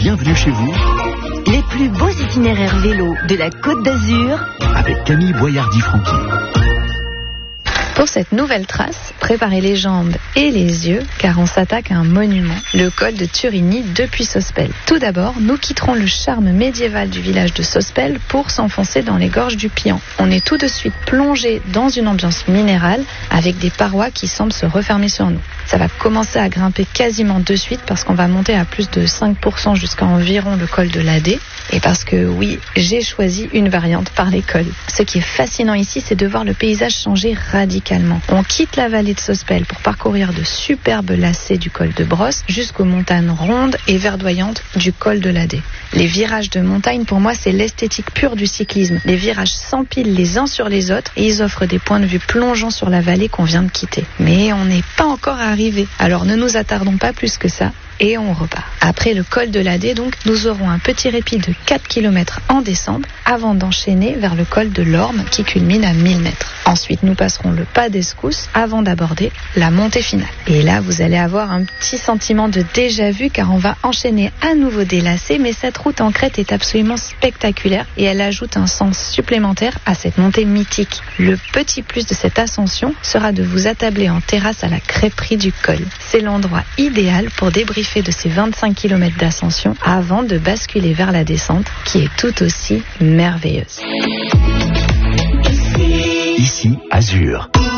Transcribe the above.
bienvenue chez vous Les plus beaux itinéraires vélo de la Côte d'Azur avec Camille Boyardi-Franqui. Pour cette nouvelle trace, préparez les jambes et les yeux car on s'attaque à un monument, le col de Turigny depuis Sospel. Tout d'abord, nous quitterons le charme médiéval du village de Sospel pour s'enfoncer dans les gorges du Pian. On est tout de suite plongé dans une ambiance minérale avec des parois qui semblent se refermer sur nous. Ça va commencer à grimper quasiment de suite parce qu'on va monter à plus de 5% jusqu'à environ le col de l'Adé. Et parce que oui, j'ai choisi une variante par les cols. Ce qui est fascinant ici, c'est de voir le paysage changer radicalement. On quitte la vallée de Sospel pour parcourir de superbes lacets du col de Brosse jusqu'aux montagnes rondes et verdoyantes du col de l'Adé. Les virages de montagne, pour moi, c'est l'esthétique pure du cyclisme. Les virages s'empilent les uns sur les autres et ils offrent des points de vue plongeants sur la vallée qu'on vient de quitter. Mais on n'est pas encore arrivé. Alors ne nous attardons pas plus que ça. Et on repart. Après le col de l'Adé, donc, nous aurons un petit répit de 4 km en descente avant d'enchaîner vers le col de l'Orme qui culmine à 1000 mètres. Ensuite, nous passerons le pas d'Escousse avant d'aborder la montée finale. Et là, vous allez avoir un petit sentiment de déjà-vu car on va enchaîner à nouveau des lacets, mais cette route en crête est absolument spectaculaire et elle ajoute un sens supplémentaire à cette montée mythique. Le petit plus de cette ascension sera de vous attabler en terrasse à la crêperie du col. C'est l'endroit idéal pour débriefer de ces 25 km d'ascension avant de basculer vers la descente qui est tout aussi merveilleuse. Ici, Azur.